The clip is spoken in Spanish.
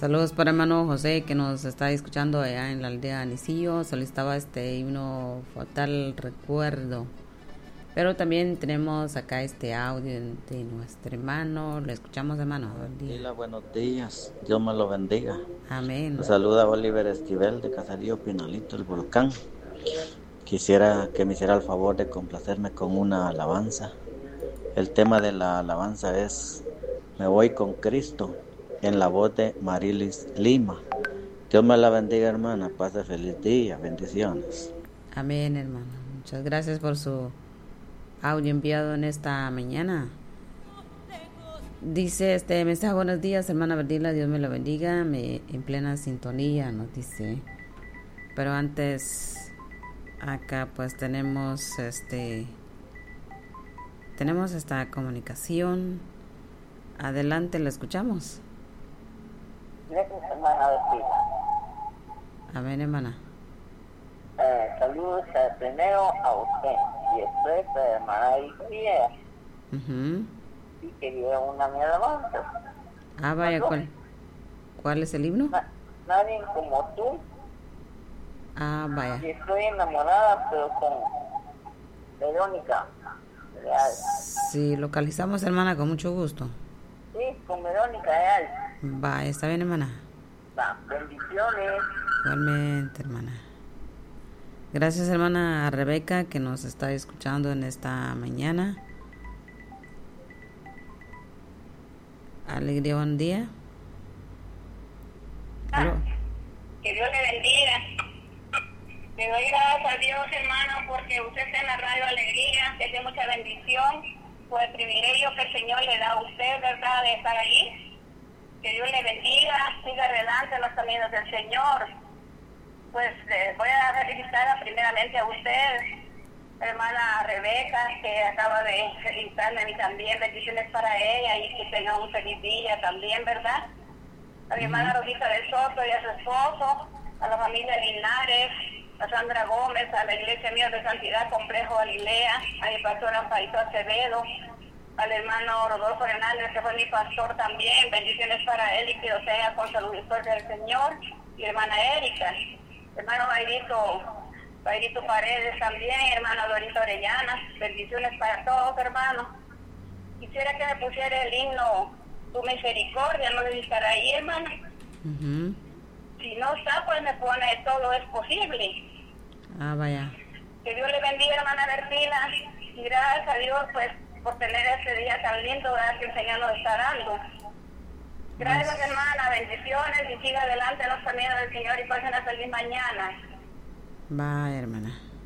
Saludos para hermano José que nos está escuchando allá en la aldea Anisillo. Solicitaba este himno Fatal Recuerdo. Pero también tenemos acá este audio de nuestro hermano. Lo escuchamos, hermano. Hola, buenos días. Dios me lo bendiga. Amén. Me saluda Oliver Esquivel de Caserío Pinalito, el Volcán. Quisiera que me hiciera el favor de complacerme con una alabanza. El tema de la alabanza es Me voy con Cristo, en la voz de Marilis Lima. Dios me la bendiga, hermana. Pase feliz día. Bendiciones. Amén, hermano. Muchas gracias por su audio enviado en esta mañana. Dice este mensaje: buenos días, hermana Verdila, Dios me lo bendiga. En plena sintonía, nos dice. Pero antes, acá pues tenemos esta comunicación. Adelante, la escuchamos. Gracias, hermana Verdila. Amén, hermana. Saludos primero a usted y después a la hermana Victoria. Y quería una mi alabanza. Vaya, ¿cuál es el himno? Nadie como tú. Vaya. Y estoy enamorada, pero con Verónica Real. Sí, localizamos, hermana, con mucho gusto. Sí, con Verónica Real. Vaya, está bien, hermana. Bendiciones. Igualmente, hermana. Gracias, hermana Rebeca, que nos está escuchando en esta mañana. Alegría, buen día. ¿Aló? Que Dios le bendiga. Le doy gracias a Dios, hermano, porque usted está en la radio Alegría, que es de mucha bendición, por el privilegio que el Señor le da a usted, ¿verdad?, de estar ahí. Que Dios le bendiga, siga adelante en los caminos del Señor. Pues voy a felicitar primeramente a usted, hermana Rebeca, que acaba de felicitarme a mí también. Bendiciones para ella y que tenga un feliz día también, ¿verdad? A mi hermana Rosita de Soto y a su esposo, a la familia Linares, a Sandra Gómez, a la Iglesia Mía de Santidad Complejo Galilea, a mi pastor Amparito Acevedo, al hermano Rodolfo Hernández, que fue mi pastor también. Bendiciones para él y que lo tenga con salud y fuerza del Señor. Y hermana Erika, hermano Bairito Paredes también, hermano Dorito Orellana. Bendiciones para todos, hermanos. Quisiera que me pusiera el himno Tu Misericordia, no debe estar ahí, hermano. Si no está, pues me pone Todo es Posible. Vaya. Que Dios le bendiga, hermana Bertina. Y gracias a Dios, pues, por tener este día tan lindo, ¿verdad?, que el Señor nos está dando. Gracias, hermana. Bendiciones y siga adelante en los caminos del Señor y pasen una feliz mañana. Bye, hermana.